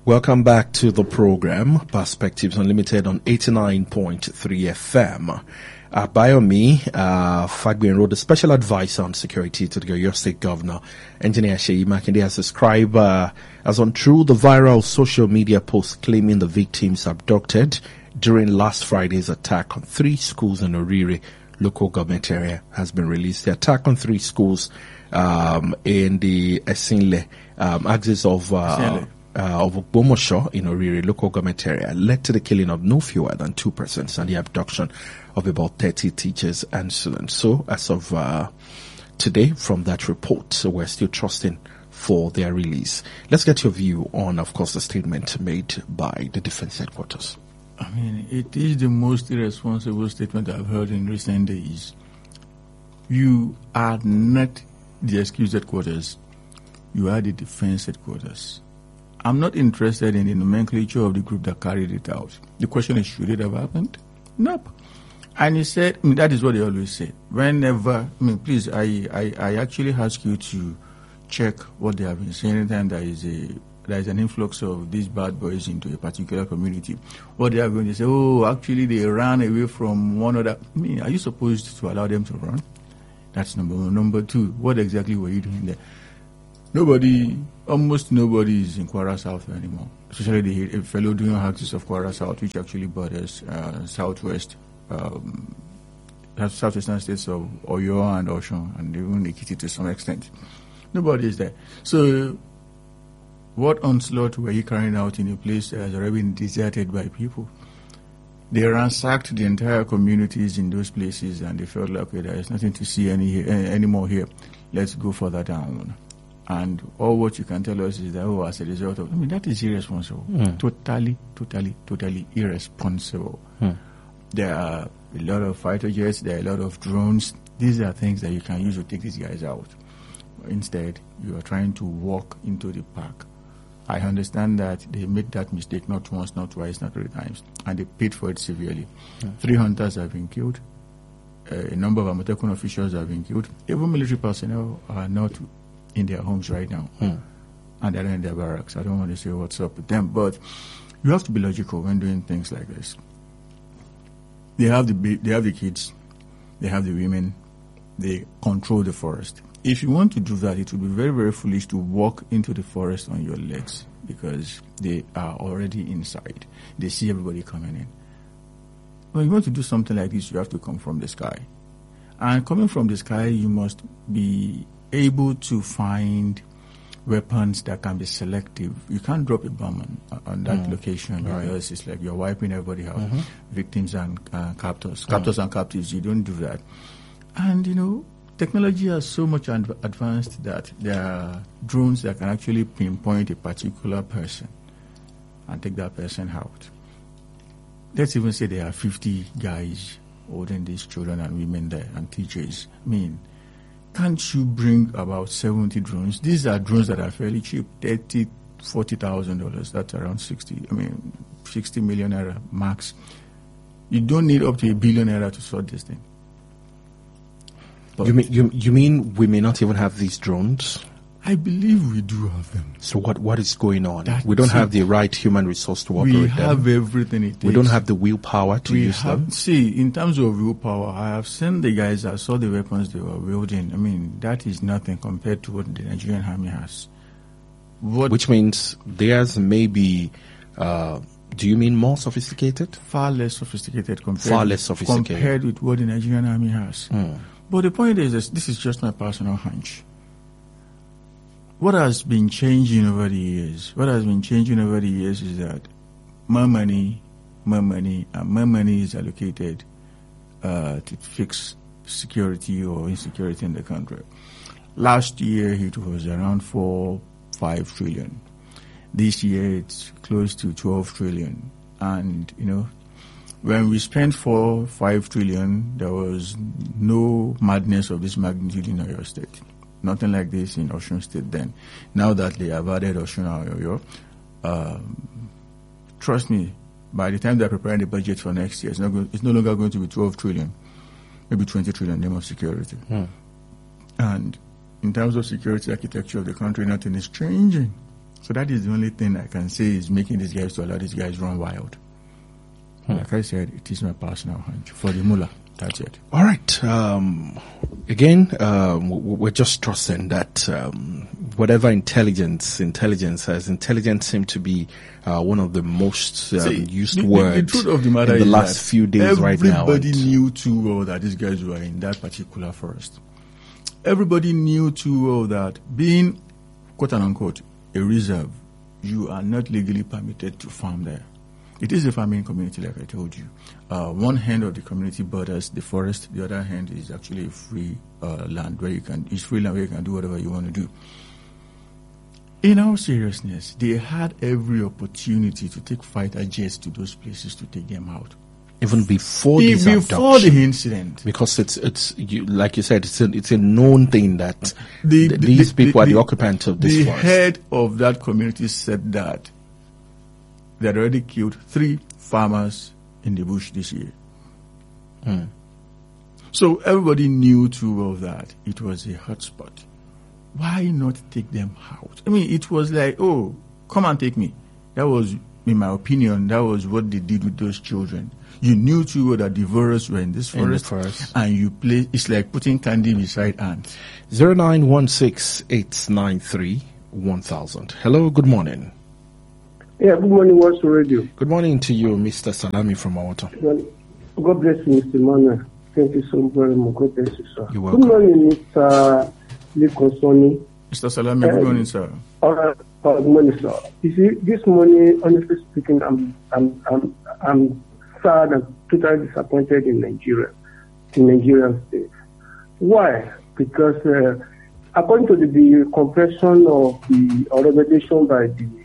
Welcome back to the program, Perspectives Unlimited on 89.3 FM. Bayomi Fagbenro, the Special Advisor on Security to the Oyo State Governor, Engineer Seyi Makinde, has described as untrue the viral social media post claiming the victims abducted during last Friday's attack on 3 schools in Orire local government area has been released. The attack on 3 schools in the Esinle axis of Ogbomosho in Orire local government area led to the killing of no fewer than 2 persons and the abduction of about 30 teachers and students. So as of today, from that report, we're still trusting for their release. Let's get your view on, of course, the statement made by the Defense Headquarters. I mean, it is the most irresponsible statement I've heard in recent days. You are not the Excuse Headquarters. You are the Defense Headquarters. I'm not interested in the nomenclature of the group that carried it out. The question is, should it have happened? Nope. And he said, that is what they always say. Whenever, please, I actually ask you to check what they have been saying anytime there is an influx of these bad boys into a particular community. What they are going to say, actually they ran away from one other. Are you supposed to allow them to run? That's number one. Number two, what exactly were you doing there? Almost nobody is in Kwara South anymore, especially the fellow doing axis of Kwara South, which actually borders southwestern states of Oyo and Osun, and even Ekiti to some extent. Nobody is there. So, what onslaught were you carrying out in a place that has already been deserted by people? They ransacked the entire communities in those places, and they felt like, okay, there is nothing to see anymore here. Let's go further down. And all what you can tell us is that, as a result of, that is irresponsible. Totally irresponsible. There are a lot of fighter jets, there are a lot of drones. These are things that you can use to take these guys out. Instead, you are trying to walk into the park. I understand that they made that mistake not once, not twice, not 3 times, and they paid for it severely. 3 hunters have been killed. A number of Amotekun officials have been killed. Even military personnel are not in their homes right now, and they're in their barracks. I don't want to say what's up with them, but you have to be logical when doing things like this. They have the kids, they have the women, they control the forest. If you want to do that, it would be very, very foolish to walk into the forest on your legs because they are already inside. They see everybody coming in. When you want to do something like this, you have to come from the sky. And coming from the sky, you must be able to find weapons that can be selective. You can't drop a bomb on that location because it's like you're wiping everybody out. Victims and captors. Captors and captives, you don't do that. And, technology has so much advanced that there are drones that can actually pinpoint a particular person and take that person out. Let's even say there are 50 guys holding these children and women there and teachers. Can't you bring about 70 drones? These are drones that are fairly cheap, $40,000. That's around 60 million naira max. You don't need up to $1 billion naira to sort this thing. But You mean we may not even have these drones? I believe we do have them. So what is going on? We don't have the right human resource to operate them. We have everything it takes. We don't have the willpower to use them. See, in terms of willpower, I have seen the guys that saw the weapons they were wielding. That is nothing compared to what the Nigerian army has. Which means theirs may be, do you mean more sophisticated? Far less sophisticated compared with what the Nigerian army has. But the point is this is just my personal hunch. What has been changing over the years? Is that more money is allocated to fix security or insecurity in the country. Last year it was around 4-5 trillion. This year it's close to 12 trillion. And when we spent 4-5 trillion, there was no madness of this magnitude in Oyo State. Nothing like this in Osun State then. Now that they have added Osun and Oyo, trust me, by the time they're preparing the budget for next year, it's no longer going to be 12 trillion, maybe 20 trillion name of security. And in terms of security architecture of the country, nothing is changing. So that is the only thing I can say is making these guys to allow these guys run wild. Like I said, it is my personal hunch for the mullah. That's it. All right. Again, we're just trusting that whatever intelligence seems to be one of the most used words the truth of the matter in the is last that few days right now. Everybody knew too well that these guys were in that particular forest. Everybody knew too well that being, quote unquote, a reserve, you are not legally permitted to farm there. It is a farming community, like I told you. One hand of the community borders the forest. The other hand is actually a free land where you can do whatever you want to do. In all seriousness, they had every opportunity to take fighter jets to those places to take them out. Even before this before the incident, because like you said, it's a known thing that these people are the occupants of this forest. The head of that community said that they had already killed 3 farmers in the bush this year. So everybody knew too well that it was a hotspot. Why not take them out? I mean, it was like, oh, come and take me. That was, in my opinion, that was what they did with those children. You knew too well that the Vorus were in this forest, and you play. It's like putting candy beside ants. 0916-893-1000. Hello, good morning. Yeah, good morning, What's Radio. Good morning to you, Mr. Salami from Awata. God bless you, Mr. Manuel. Thank you so very much. God bless you, sir. You're welcome. Good morning, Mr. Likonsoni. Mr. Salami, good morning, sir. All right, good morning, sir. You see, this morning, honestly speaking, I'm sad and totally disappointed in Nigerian state. Why? Because according to the compression of the revelation by the